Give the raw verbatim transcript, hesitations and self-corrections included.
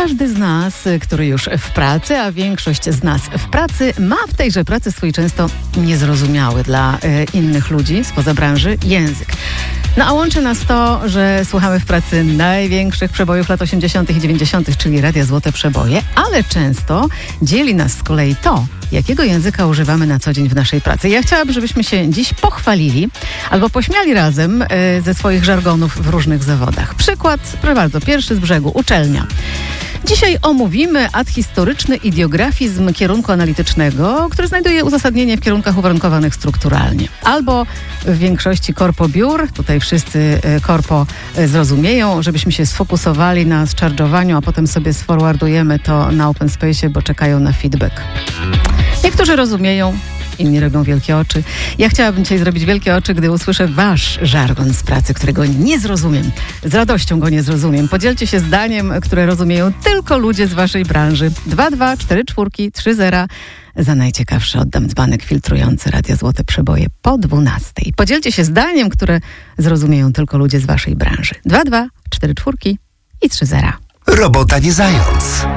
Każdy z nas, który już w pracy, a większość z nas w pracy, ma w tejże pracy swój często niezrozumiały dla y, innych ludzi spoza branży język. No a łączy nas to, że słuchamy w pracy największych przebojów lat osiemdziesiątych i dziewięćdziesiątych, czyli Radia Złote Przeboje, ale często dzieli nas z kolei to, jakiego języka używamy na co dzień w naszej pracy. Ja chciałabym, żebyśmy się dziś pochwalili albo pośmiali razem y, ze swoich żargonów w różnych zawodach. Przykład, proszę bardzo, pierwszy z brzegu, uczelnia. Dzisiaj omówimy adhistoryczny idiografizm kierunku analitycznego, który znajduje uzasadnienie w kierunkach uwarunkowanych strukturalnie. Albo w większości korpobiur, tutaj wszyscy korpo zrozumieją, żebyśmy się sfokusowali na zcharge'owaniu, a potem sobie sforwardujemy to na open space, bo czekają na feedback. Niektórzy rozumieją, inni robią wielkie oczy. Ja chciałabym dzisiaj zrobić wielkie oczy, gdy usłyszę wasz żargon z pracy, którego nie zrozumiem. Z radością go nie zrozumiem. Podzielcie się zdaniem, które rozumieją tylko ludzie z waszej branży. dwa dwa cztery cztery trzy zero. Za najciekawszy oddam dzbanek filtrujący Radia Złote Przeboje po dwunastej. Podzielcie się zdaniem, które zrozumieją tylko ludzie z waszej branży. dwa dwa cztery cztery i trzy zero. Robota nie zając.